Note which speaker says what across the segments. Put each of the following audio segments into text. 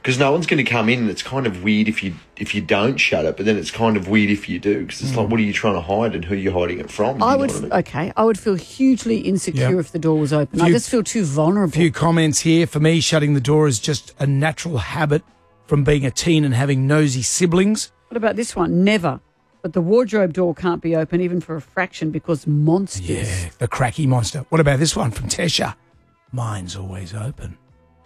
Speaker 1: because no one's going to come in, and it's kind of weird if you don't shut it, but then it's kind of weird if you do, because it's like, what are you trying to hide and who you're hiding it from?
Speaker 2: I would feel hugely insecure if the door was open. I just feel too vulnerable.
Speaker 3: A few comments here. For me, shutting the door is just a natural habit from being a teen and having nosy siblings.
Speaker 2: What about this one? Never. But the wardrobe door can't be open even for a fraction because monsters.
Speaker 3: Yeah, the cracky monster. What about this one from Tesha? Mine's always open.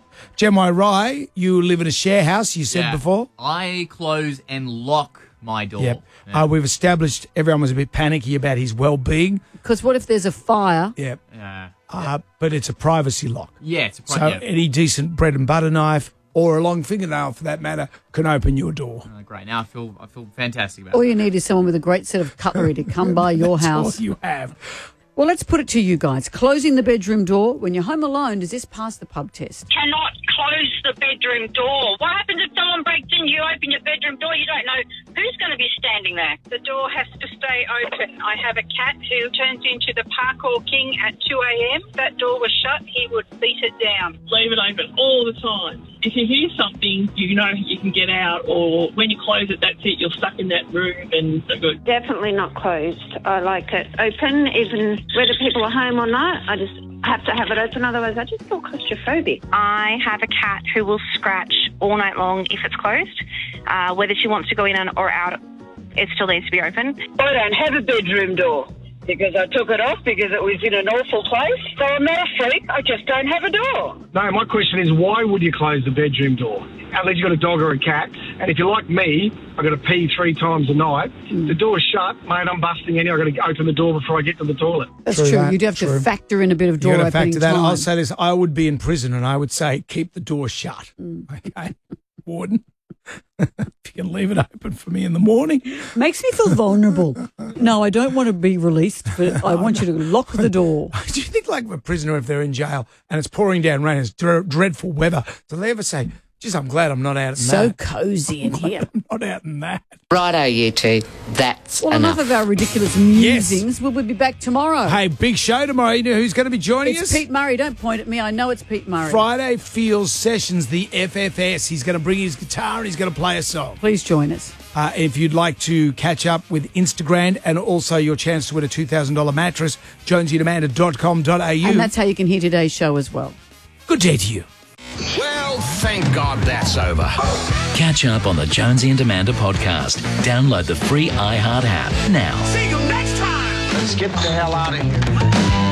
Speaker 3: Gemma Rye, you live in a share house, you said before.
Speaker 4: I close and lock my door.
Speaker 3: Yep.
Speaker 4: Yeah.
Speaker 3: We've established everyone was a bit panicky about his well-being.
Speaker 2: Because what if there's a fire?
Speaker 3: Yep.
Speaker 4: Yeah.
Speaker 3: But it's a privacy lock.
Speaker 4: Yeah, it's a
Speaker 3: So any decent bread and butter knife or a long fingernail, for that matter, can open your door.
Speaker 4: Oh, great. Now I feel fantastic about it.
Speaker 2: All you need is someone with a great set of cutlery to come by your house.
Speaker 3: That's all you have.
Speaker 2: Well, let's put it to you guys. Closing the bedroom door when you're home alone, does this pass the pub test?
Speaker 5: Cannot close the bedroom door. What happens if someone breaks in? You open your bedroom door, you don't know who's going to be standing there. The door has to stay open. I have a cat who turns into the parkour king at 2 a.m. If that door was shut, he would beat it down.
Speaker 6: Leave it open all the time. If you hear something, you know you can get out, or when you close it, that's it. You're stuck in that room and so good.
Speaker 7: Definitely not closed. I like it open, even whether people are home or not. I just have to have it open, otherwise I just feel claustrophobic.
Speaker 5: I have a cat who will scratch all night long if it's closed. Whether she wants to go in or out, it still needs to be open.
Speaker 8: I don't have a bedroom door because I took it off because it was in an awful place. So I'm not a freak, I just don't have a door.
Speaker 9: No, my question is, why would you close the bedroom door? Unless you've got a dog or a cat. And if you're like me, I've got to pee 3 times a night. The door's shut, mate, I'm busting in. I've got to open the door before I get to the toilet.
Speaker 2: That's true. You'd have to factor in a bit of door opening
Speaker 3: factor that.
Speaker 2: time.
Speaker 3: I'll say this, I would be in prison and I would say, keep the door shut. Okay, warden. If you can leave it open for me in the morning.
Speaker 2: Makes me feel vulnerable. No, I don't want to be released, but I want you to lock the door.
Speaker 3: Do you think, like, a prisoner, if they're in jail and it's pouring down rain, it's dreadful weather, do they ever say, geez, I'm glad I'm not out in that?
Speaker 2: So cosy in here.
Speaker 3: I'm not out in that.
Speaker 10: Righto, you two. That's
Speaker 2: enough of our ridiculous musings. Will we be back tomorrow?
Speaker 3: Hey, big show tomorrow. You know who's going to be joining us?
Speaker 2: It's Pete Murray. Don't point at me. I know it's Pete Murray.
Speaker 3: Friday Feels Sessions, the FFS. He's going to bring his guitar and he's going to play a song.
Speaker 2: Please join us.
Speaker 3: If you'd like to catch up with Instagram and also your chance to win a $2,000 mattress, jonesyandamanda.com.au.
Speaker 2: And that's how you can hear today's show as well.
Speaker 3: Good day to you.
Speaker 11: Well, thank God that's over.
Speaker 12: Catch up on the Jonesy and Amanda podcast. Download the free iHeart app now.
Speaker 11: See you next time. Let's get the hell out of here.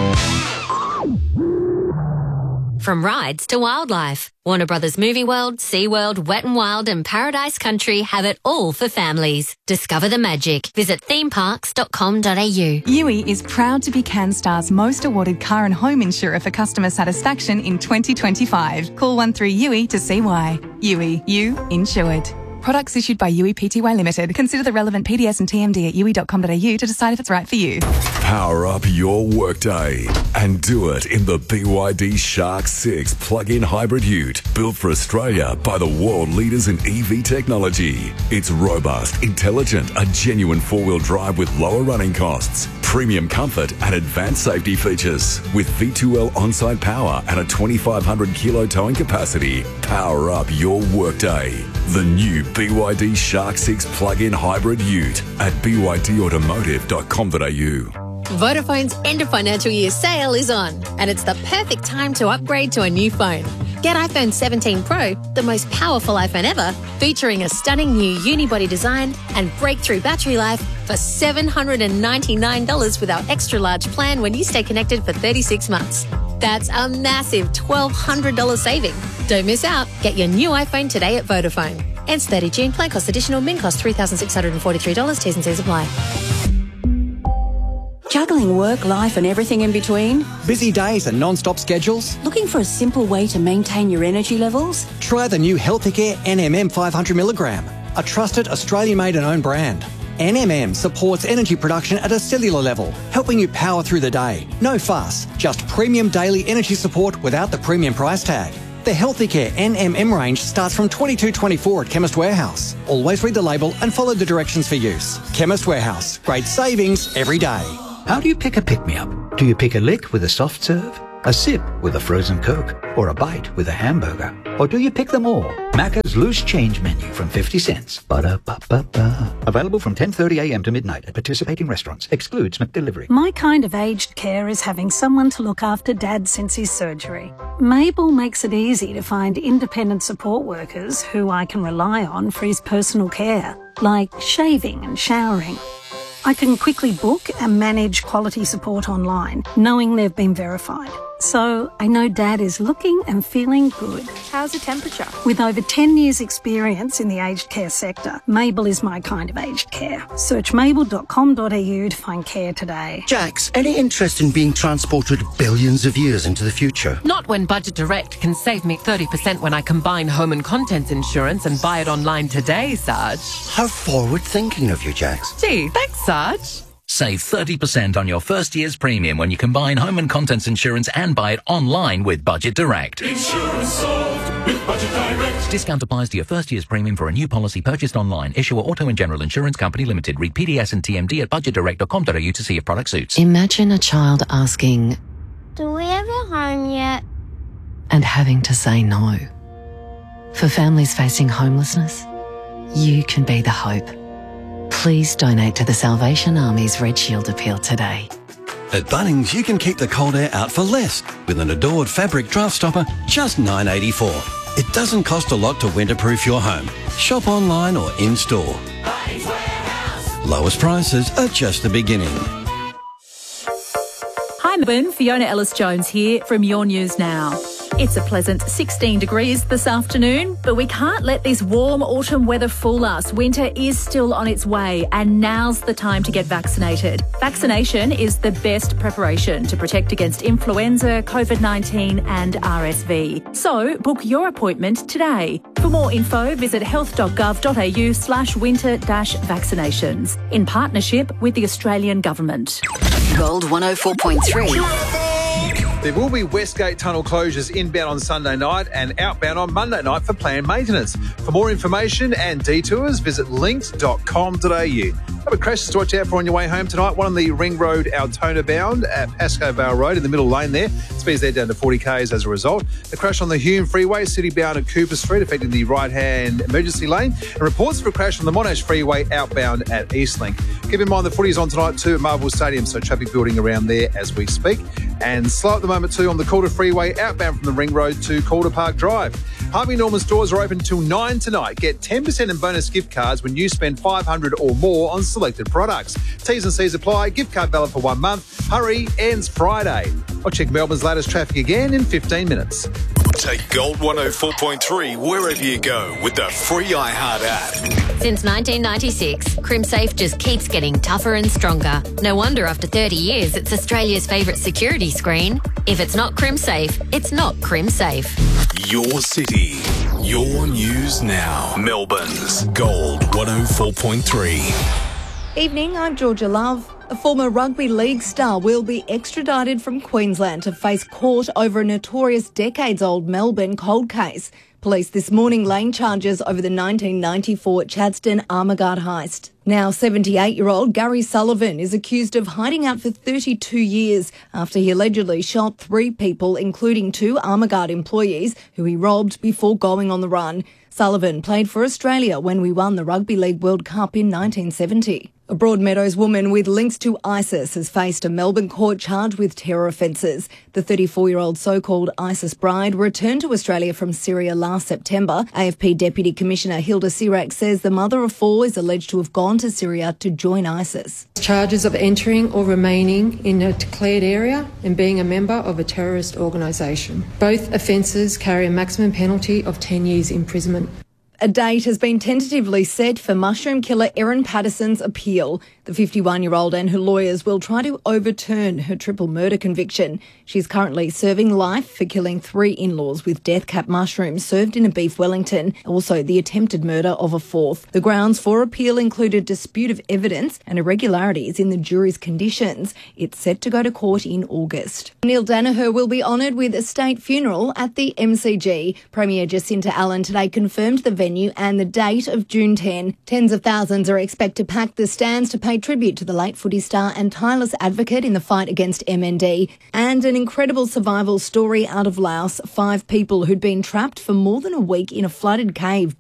Speaker 13: From rides to wildlife, Warner Brothers Movie World, SeaWorld, Wet n Wild and Paradise Country have it all for families. Discover the magic. Visit themeparks.com.au.
Speaker 14: Yui is proud to be CanStar's most awarded car and home insurer for customer satisfaction in 2025. Call 13-YUI to see why. Yui, you insured. Products issued by Yui Pty Limited. Consider the relevant PDS and TMD at yui.com.au to decide if it's right for you.
Speaker 15: Power up your workday and do it in the BYD Shark 6 plug-in hybrid ute, built for Australia by the world leaders in EV technology. It's robust, intelligent, a genuine four-wheel drive with lower running costs, premium comfort and advanced safety features. With V2L on-site power and a 2,500 kilo towing capacity, power up your workday. The new BYD Shark 6 plug-in hybrid ute at bydautomotive.com.au.
Speaker 16: Vodafone's end of financial year sale is on, and it's the perfect time to upgrade to a new phone. Get iPhone 17 Pro, the most powerful iPhone ever, featuring a stunning new unibody design and breakthrough battery life for $799 with our extra large plan when you stay connected for 36 months. That's a massive $1,200 saving. Don't miss out. Get your new iPhone today at Vodafone. Ends 30 June. Plan cost additional. Min cost $3,643. T's and C's apply.
Speaker 17: Juggling work, life and everything in between?
Speaker 18: Busy days and non-stop schedules?
Speaker 17: Looking for a simple way to maintain your energy levels?
Speaker 18: Try the new Healthicare NMM 500mg, a trusted Australian-made and owned brand. NMM supports energy production at a cellular level, helping you power through the day. No fuss, just premium daily energy support without the premium price tag. The Healthicare NMM range starts from $22.24 at Chemist Warehouse. Always read the label and follow the directions for use. Chemist Warehouse, great savings every day.
Speaker 19: How do you pick a pick-me-up? Do you pick a lick with a soft serve? A sip with a frozen Coke, or a bite with a hamburger? Or do you pick them all? Macca's Loose Change Menu from 50 cents. Ba-da-ba-ba-ba. Available from 10:30 a.m. to midnight at participating restaurants. Excludes McDelivery.
Speaker 20: My kind of aged care is having someone to look after Dad since his surgery. Mabel makes it easy to find independent support workers who I can rely on for his personal care, like shaving and showering. I can quickly book and manage quality support online, knowing they've been verified. So I know Dad is looking and feeling good.
Speaker 21: How's the temperature?
Speaker 20: With over 10 years' experience in the aged care sector, Mabel is my kind of aged care. Search mabel.com.au to find care today.
Speaker 22: Jax, any interest in being transported billions of years into the future?
Speaker 23: Not when Budget Direct can save me 30% when I combine home and contents insurance and buy it online today, Sarge.
Speaker 22: How forward-thinking of you, Jax.
Speaker 23: Gee, thanks, Sarge.
Speaker 12: Save 30% on your first year's premium when you combine home and contents insurance and buy it online with Budget Direct.
Speaker 24: Insurance solved with Budget Direct.
Speaker 12: Discount applies to your first year's premium for a new policy purchased online. Issuer Auto and General Insurance Company Limited. Read PDS and TMD at budgetdirect.com.au to see if product suits.
Speaker 23: Imagine a child asking,
Speaker 25: "Do we have a home yet?"
Speaker 23: and having to say no. For families facing homelessness, you can be the hope. Please donate to the Salvation Army's Red Shield appeal today.
Speaker 22: At Bunnings, you can keep the cold air out for less with an Adored fabric draft stopper, just $9.84. It doesn't cost a lot to winterproof your home. Shop online or in-store. Lowest prices are just the beginning.
Speaker 26: Hi Melbourne, Fiona Ellis-Jones here from Your News Now. It's a pleasant 16 degrees this afternoon, but we can't let this warm autumn weather fool us. Winter is still on its way, and now's the time to get vaccinated. Vaccination is the best preparation to protect against influenza, COVID-19 and RSV. So book your appointment today. For more info, visit health.gov.au/winter-vaccinations in partnership with the Australian Government.
Speaker 17: Gold 104.3.
Speaker 27: There will be Westgate Tunnel closures inbound on Sunday night and outbound on Monday night for planned maintenance. For more information and detours, visit links.com.au. Have a crashes to watch out for on your way home tonight. One on the Ring Road, Altona bound at Pascoe Vale Road in the middle lane there. Speeds there down to 40 k's as a result. The crash on the Hume Freeway, city bound at Cooper Street, affecting the right-hand emergency lane. And reports of a crash on the Monash Freeway outbound at Eastlink. Keep in mind the footy's on tonight too at Marvel Stadium, so traffic building around there as we speak. And slow at the moment too on the Calder Freeway outbound from the Ring Road to Calder Park Drive. Harvey Norman stores are open till 9 tonight. Get 10% in bonus gift cards when you spend $500 or more on selected products. T's and C's apply. Gift card valid for 1 month. Hurry, ends Friday. I'll check Melbourne's latest traffic again in 15 minutes.
Speaker 28: Take Gold 104.3 wherever you go with the free iHeart app.
Speaker 13: Since 1996, CrimSafe just keeps getting tougher and stronger. No wonder after 30 years, it's Australia's favourite security screen. If it's not CrimSafe, it's not CrimSafe.
Speaker 28: Your city, your news now. Melbourne's Gold 104.3.
Speaker 29: Evening, I'm Georgia Love. A former rugby league star will be extradited from Queensland to face court over a notorious decades-old Melbourne cold case. Police this morning laying charges over the 1994 Chadstone Armaguard heist. Now 78-year-old Gary Sullivan is accused of hiding out for 32 years after he allegedly shot 3 people, including 2 Armaguard employees who he robbed before going on the run. Sullivan played for Australia when we won the Rugby League World Cup in 1970. A Broadmeadows woman with links to ISIS has faced a Melbourne court charged with terror offences. The 34-year-old so-called ISIS bride returned to Australia from Syria last September. AFP Deputy Commissioner Hilda Sirac says the mother of 4 is alleged to have gone to Syria to join ISIS.
Speaker 30: Charges of entering or remaining in a declared area and being a member of a terrorist organisation. Both offences carry a maximum penalty of 10 years imprisonment.
Speaker 29: A date has been tentatively set for mushroom killer Erin Patterson's appeal. The 51-year-old and her lawyers will try to overturn her triple murder conviction. She's currently serving life for killing 3 in-laws with death cap mushrooms served in a beef Wellington, also the attempted murder of a 4th. The grounds for appeal included dispute of evidence and irregularities in the jury's conditions. It's set to go to court in August. Neil Danaher will be honoured with a state funeral at the MCG. Premier Jacinta Allen today confirmed the venue venue and the date of June 10. Tens of thousands are expected to pack the stands to pay tribute to the late footy star and tireless advocate in the fight against MND. And an incredible survival story out of Laos. 5 people who'd been trapped for more than a week in a flooded cave